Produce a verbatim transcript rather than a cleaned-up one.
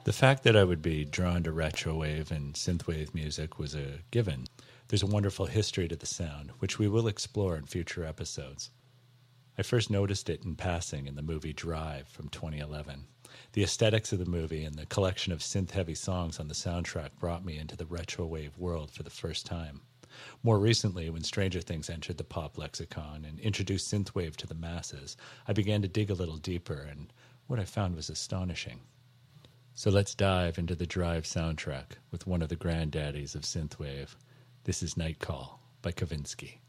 The fact that I would be drawn to retrowave and synthwave music was a given. There's a wonderful history to the sound, which we will explore in future episodes. I first noticed it in passing in the movie Drive from twenty eleven. The aesthetics of the movie and the collection of synth-heavy songs on the soundtrack brought me into the retrowave world for the first time. More recently, when Stranger Things entered the pop lexicon and introduced synthwave to the masses, I began to dig a little deeper, and what I found was astonishing. So let's dive into the Drive soundtrack with one of the granddaddies of synthwave. This is Night Call by Kavinsky.